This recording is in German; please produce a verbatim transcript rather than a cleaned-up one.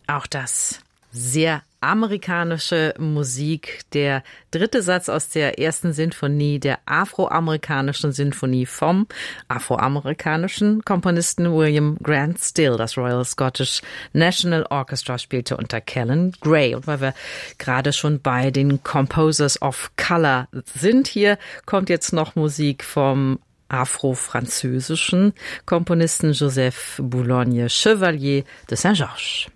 Auch das sehr amerikanische Musik. Der dritte Satz aus der ersten Sinfonie der afroamerikanischen Sinfonie vom afroamerikanischen Komponisten William Grant Still. Das Royal Scottish National Orchestra spielte unter Callan Gray. Und weil wir gerade schon bei den Composers of Color sind, hier kommt jetzt noch Musik vom afro-französischen Komponisten Joseph Boulogne Chevalier de Saint-Georges.